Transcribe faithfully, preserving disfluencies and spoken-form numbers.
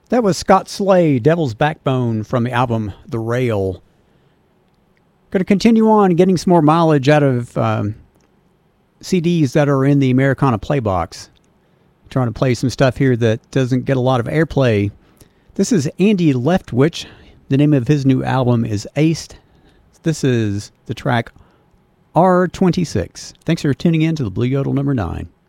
That was Scott Slade, Devil's Backbone, from the album The Rail. Going to continue on getting some more mileage out of um, C Ds that are in the Americana Playbox. Trying to play some stuff here that doesn't get a lot of airplay. This is Andy Leftwich. The name of his new album is Aced. This is the track R twenty-six. Thanks for tuning in to the Blue Yodel number nine.